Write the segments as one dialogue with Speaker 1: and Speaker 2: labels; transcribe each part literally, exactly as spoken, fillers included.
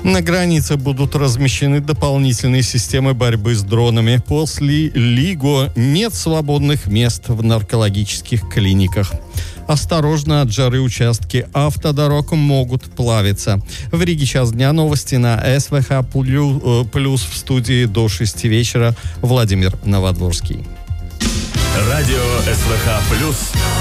Speaker 1: На границе будут размещены дополнительные системы борьбы с дронами. После ЛИГО нет свободных мест в наркологических клиниках. Осторожно, от жары участки автодорог могут плавиться. В Риге час дня, новости на СВХ плюс, в студии до шести вечера Владимир Новодворский.
Speaker 2: Радио СВХ плюс.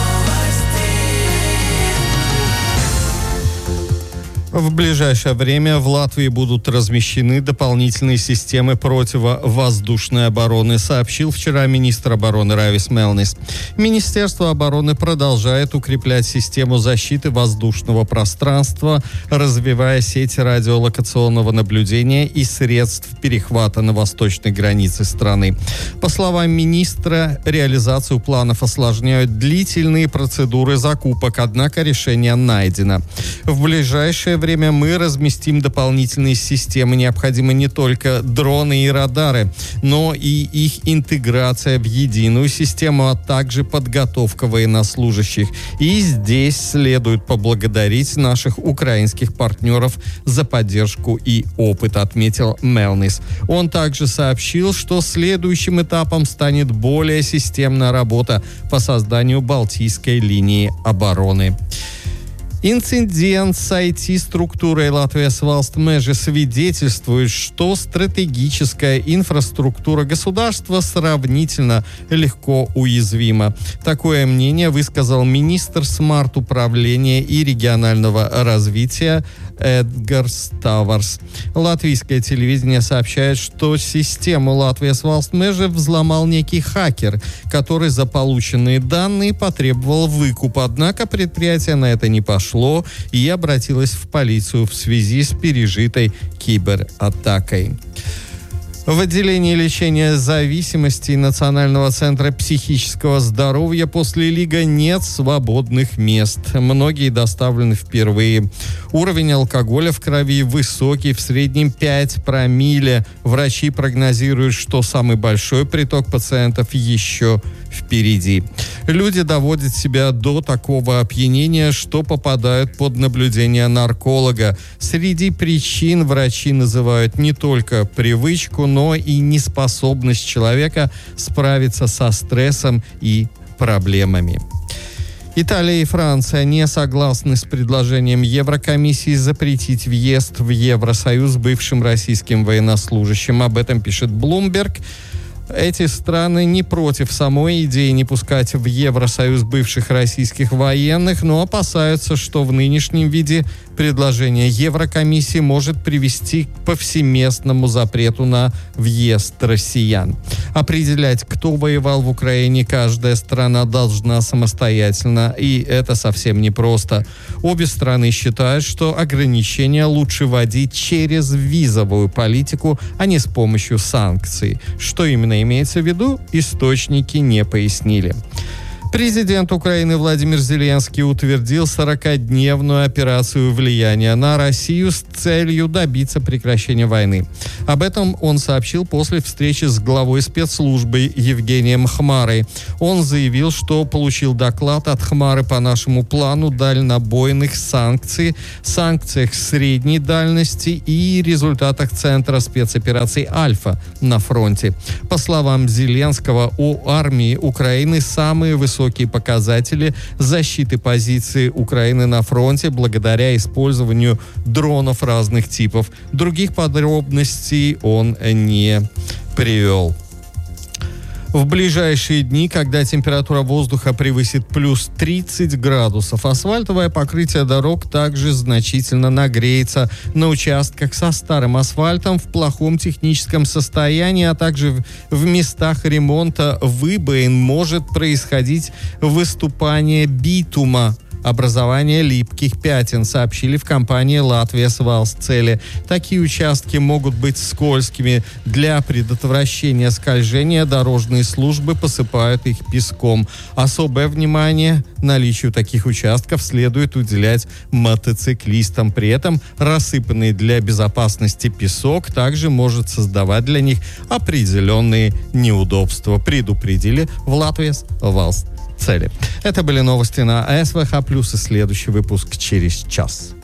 Speaker 1: В ближайшее время в Латвии будут размещены дополнительные системы противовоздушной обороны, сообщил вчера министр обороны Райвис Мелнис. Министерство обороны продолжает укреплять систему защиты воздушного пространства, развивая сеть радиолокационного наблюдения и средств перехвата на восточной границе страны. По словам министра, реализацию планов осложняют длительные процедуры закупок, однако решение найдено. В ближайшее время время мы разместим дополнительные системы. Необходимы не только дроны и радары, но и их интеграция в единую систему, а также подготовка военнослужащих. И здесь следует поблагодарить наших украинских партнеров за поддержку и опыт, отметил Мелнис. Он также сообщил, что следующим этапом станет более системная работа по созданию Балтийской линии обороны. Инцидент с ай ти-структурой Латвijas valsts meži свидетельствует, что стратегическая инфраструктура государства сравнительно легко уязвима. Такое мнение высказал министр смарт-управления и регионального развития Эдгарс Таварс. Латвийское телевидение сообщает, что систему Латвijas valsts meži взломал некий хакер, который за полученные данные потребовал выкуп. Однако предприятие на это не пошло и обратилась в полицию в связи с пережитой кибератакой. В отделении лечения зависимостей Национального центра психического здоровья после ЛИГО нет свободных мест. Многие доставлены впервые. Уровень алкоголя в крови высокий, в среднем пять промилле. Врачи прогнозируют, что самый большой приток пациентов еще впереди. Люди доводят себя до такого опьянения, что попадают под наблюдение нарколога. Среди причин врачи называют не только привычку, но и неспособность человека справиться со стрессом и проблемами. Италия и Франция не согласны с предложением Еврокомиссии запретить въезд в Евросоюз бывшим российским военнослужащим. Об этом пишет Bloomberg. Эти страны не против самой идеи не пускать в Евросоюз бывших российских военных, но опасаются, что в нынешнем виде предложение Еврокомиссии может привести к повсеместному запрету на въезд россиян. Определять, кто воевал в Украине, каждая страна должна самостоятельно, и это совсем непросто. Обе страны считают, что ограничения лучше вводить через визовую политику, а не с помощью санкций. Что именно имеется в виду, источники не пояснили. Президент Украины Владимир Зеленский утвердил сорокадневную операцию влияния на Россию с целью добиться прекращения войны. Об этом он сообщил после встречи с главой спецслужбы Евгением Хмарой. Он заявил, что получил доклад от Хмары по нашему плану дальнобойных санкций, санкциях средней дальности и результатах Центра спецопераций «Альфа» на фронте. По словам Зеленского, у армии Украины самые высокие Высокие показатели защиты позиций Украины на фронте благодаря использованию дронов разных типов. Других подробностей он не привел. В ближайшие дни, когда температура воздуха превысит плюс тридцать градусов, асфальтовое покрытие дорог также значительно нагреется. На участках со старым асфальтом в плохом техническом состоянии, а также в, в местах ремонта выбоин может происходить выступание битума, образование липких пятен, сообщили в компании Латвijas valsts ceļi. Такие участки могут быть скользкими. Для предотвращения скольжения дорожные службы посыпают их песком. Особое внимание наличию таких участков следует уделять мотоциклистам. При этом рассыпанный для безопасности песок также может создавать для них определенные неудобства, предупредили в Латвijas valsts ceļi. Это были новости на СВХ плюс, и следующий выпуск через час.